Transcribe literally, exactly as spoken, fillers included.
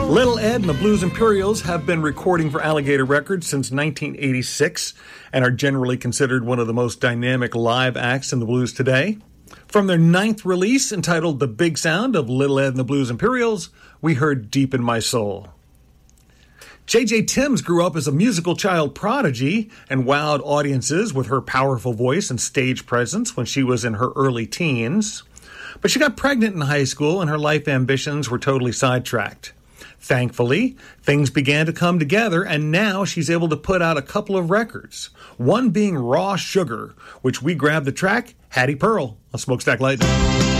Little Ed and the Blues Imperials have been recording for Alligator Records since nineteen eighty-six and are generally considered one of the most dynamic live acts in the blues today. From their ninth release, entitled The Big Sound of Little Ed and the Blues Imperials, we heard Deep in My Soul. J J. Timms grew up as a musical child prodigy and wowed audiences with her powerful voice and stage presence when she was in her early teens. But she got pregnant in high school and her life ambitions were totally sidetracked. Thankfully, things began to come together, and now she's able to put out a couple of records, one being Raw Sugar, which we grabbed the track Hattie Pearl on Smokestack Lightning.